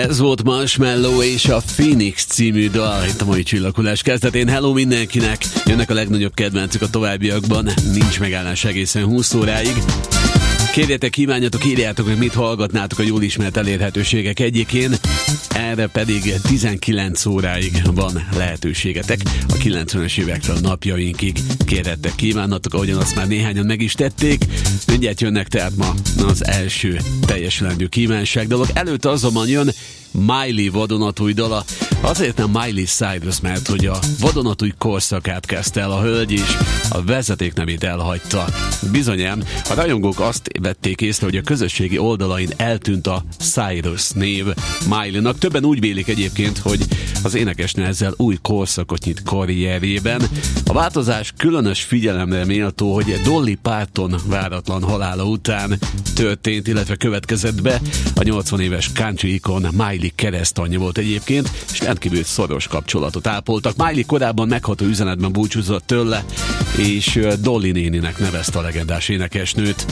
Ez volt Marshmello és a Phoenix című dal itt a mai Csillaghullás kezdetén. Hello mindenkinek! Jönnek a legnagyobb kedvencük a továbbiakban. Nincs megállás egészen 20 óráig. Kérjetek, kívánjatok, írjátok, hogy mit hallgatnátok a jól ismert elérhetőségek egyikén. Erre pedig 19 óráig van lehetőségetek. A 90-es évektől napjainkig kérjetek, kívánnatok, ahogyan azt már néhányan meg is tették. Mindjárt jönnek tehát ma az első teljesülendő kívánság dolog. Előtte azonban jön Miley vadonatúj dala. Azért nem Miley Cyrus, mert hogy a vadonatúj korszakát kezdte el a hölgy, és a vezeték nevét elhagyta. Bizonyám, a rajongók azt vették észre, hogy a közösségi oldalain eltűnt a Cyrus név Mileynak. Többen úgy vélik egyébként, hogy az énekesnő ezzel új korszakot nyit karrierjében. A változás különös figyelemre méltó, hogy Dolly Parton váratlan halála után történt, illetve következett be. A 80 éves country ikon Miley keresztanyja volt egyébként, és rendkívül szoros kapcsolatot ápoltak. Miley korábban megható üzenetben búcsúzott tőle, és Dolly néninek nevezte a legendás énekesnőt.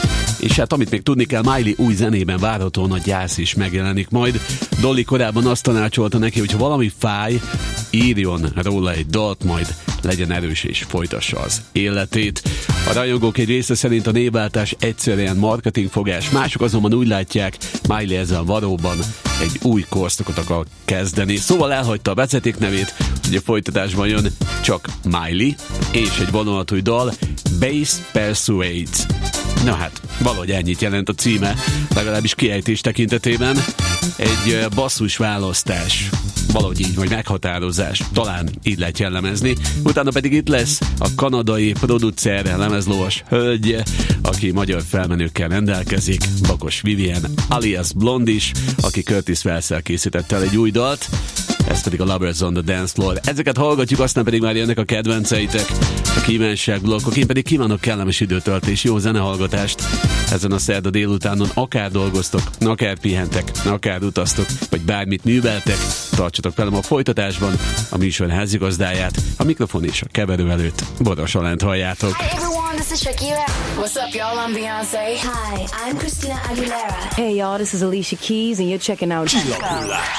És hát amit még tudni kell, Miley új zenében várhatóan a gyász is megjelenik majd. Dolly korábban azt tanácsolta neki, hogy ha valami fáj, írjon róla egy dalt, majd legyen erős és folytassa az életét. A rajongók egy része szerint a névváltás egyszerűen marketingfogás, mások azonban úgy látják, Miley ezzel valóban egy új korszakot akar kezdeni. Szóval elhagyta a vezeték nevét, hogy a folytatásban jön csak Miley, és egy vonatúj dal, Bass Persuades. Na hát, valahogy ennyit jelent a címe, legalábbis kiejtés tekintetében. Egy basszus választás, valahogy így, vagy meghatározás, talán így lehet jellemezni. Utána pedig itt lesz a kanadai producer, lemezlovas hölgy, aki magyar felmenőkkel rendelkezik, Bakos Vivien, alias Blondis, aki Curtis Wells-szel készítette el egy új dalt, ez pedig a Lovers on the Dance Floor. Ezeket hallgatjuk, aztán pedig már jönnek a kedvenceitek, a kívánságblokkok. Én pedig kívánok kellemes időtöltés, jó zenehallgatást ezen a szerda délutánon. Akár dolgoztok, akár pihentek, akár utaztok, vagy bármit műveltek, tartsatok velem a folytatásban. A műsor házigazdáját, a mikrofon és a keverő előtt Boros Alánt halljátok. Hey everyone, this is Shakira. What's up, y'all? I'm Beyonce. Hi, I'm Christina Aguilera. Hey y'all, this is Alicia Keys and you're checking out Csillaghullás.